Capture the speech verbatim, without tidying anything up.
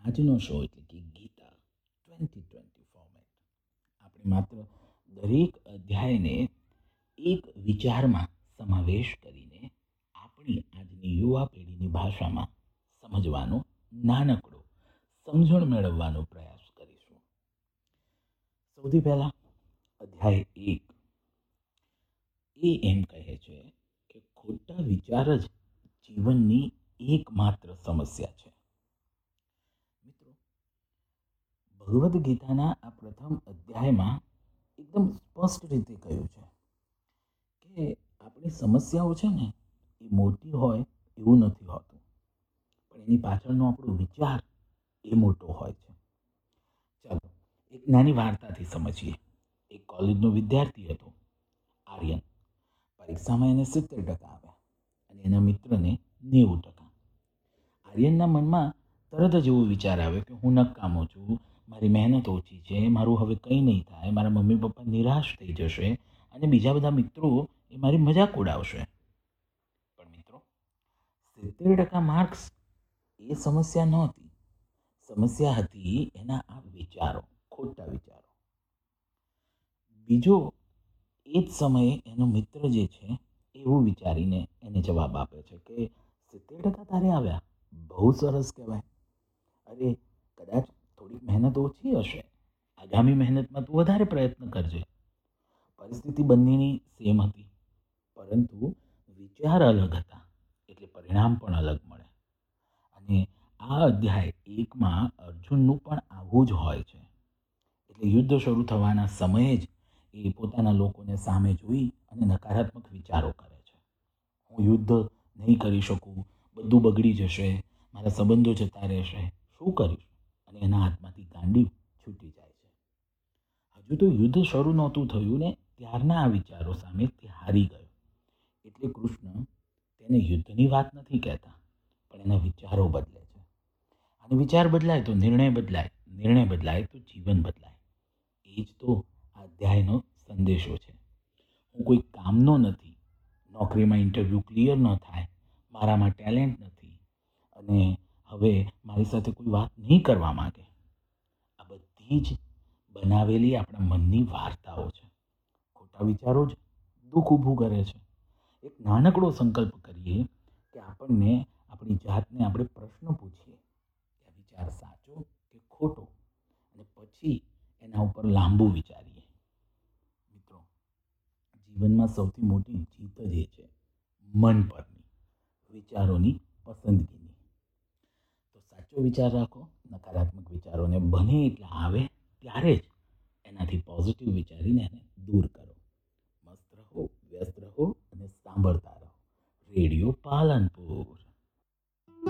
આજનો શો એટલે કે ગીતા ટ્વેન્ટી ટ્વેન્ટી ફોર્મેટ આપણે માત્ર દરેક અધ્યાયને એક વિચારમાં સમાવેશ કરીને આપણી આજની યુવા પેઢીની ભાષામાં સમજવાનો નાનકડો સમજણ મેળવવાનો પ્રયાસ કરીશું. સૌથી પહેલાં અધ્યાય એક એ એમ કહે છે કે ખોટા વિચાર જ જીવનની એકમાત્ર સમસ્યા છે. મિત્રો, ભગવદ્ ગીતાના આ પ્રથમ અધ્યાયમાં એકદમ સ્પષ્ટ રીતે કહ્યું છે કે આપણી સમસ્યાઓ છે ને એ મોટી હોય એવું નથી હોતું, પણ એની પાછળનો આપણો વિચાર એ મોટો હોય છે. ચાલો એક નાની વાર્તાથી સમજીએ. એક કોલેજનો વિદ્યાર્થી હતો, આર્યન. પરીક્ષામાં એને સિત્તેર ટકા આવ્યા અને એના મિત્રને નેવું ટકા. આર્યનના મનમાં તરત જ એવો વિચાર આવ્યો કે હું નકામો છું, મારી મહેનત ઓછી છે, મારું હવે કંઈ નહીં થાય, મારા મમ્મી પપ્પા નિરાશ થઈ જશે અને બીજા બધા મિત્રો એ મારી મજાક ઉડાવશે. પણ મિત્રો, સિત્તેર ટકા માર્ક્સ એ સમસ્યા નહોતી. સમસ્યા હતી એના આ વિચારો, ખોટા વિચારો. બીજો એ જ સમયે એનો મિત્ર જે છે એવું વિચારીને એને જવાબ આપે છે કે સિત્તેર ટકા તારે આવ્યા, બહુ સરસ કહેવાય. અરે, કદાચ થોડીક મહેનત ઓછી હશે, આગામી મહેનતમાં તું વધારે પ્રયત્ન કરજે. પરિસ્થિતિ બંનેની સેમ હતી, પરંતુ વિચાર અલગ હતા એટલે પરિણામ પણ અલગ મળે. અને આ અધ્યાય એકમાં અર્જુનનું પણ આવું જ હોય છે. એટલે યુદ્ધ શરૂ થવાના સમયે જ એ પોતાના લોકોને સામે જોઈ અને નકારાત્મક વિચારો કરે છે. હું યુદ્ધ નહીં કરી શકું, બધું બગડી જશે, મારા સંબંધો જતા રહેશે, શું કરીશ? અને એના હાથમાંથી ગાંડી છૂટી જાય છે. હજુ તો યુદ્ધ શરૂ નહોતું થયું ને ત્યારના આ વિચારો સામે તે હારી ગયો. એટલે કૃષ્ણ તેને યુદ્ધની વાત નથી કહેતા, પણ એના વિચારો બદલે છે. અને વિચાર બદલાય તો નિર્ણય બદલાય, નિર્ણય બદલાય તો જીવન બદલાય. એ જ તો આ અધ્યાયનો સંદેશો છે. હું કોઈ કામનો નથી, નોકરીમાં ઇન્ટરવ્યૂ ક્લિયર ન થાય, મારામાં ટેલેન્ટ નથી અને હવે મારી સાથે કોઈ વાત નહીં કરવા માગે. આ બધી જ બનાવેલી આપણા મનની વાર્તાઓ છે. ખોટા વિચારો જ દુઃખ ઊભું કરે છે. એક નાનકડો સંકલ્પ કરીએ કે આપણને આપણી જાતને આપણે પ્રશ્ન પૂછીએ કે આ વિચાર સાચો કે ખોટો, અને પછી એના ઉપર લાંબુ વિચારીએ. મિત્રો, જીવનમાં સૌથી મોટી જીત જ એ છે મન પરની, વિચારોની પસંદગીની. તો સાચો વિચાર રાખો, નકારાત્મક વિચારોને બને એટલા આવે ત્યારે જ એનાથી પોઝિટિવ વિચારીને એને દૂર કરો. મસ્ત રહો, વ્યસ્ત રહો અને સાંભળતા રહો રેડિયો પાલનપુર.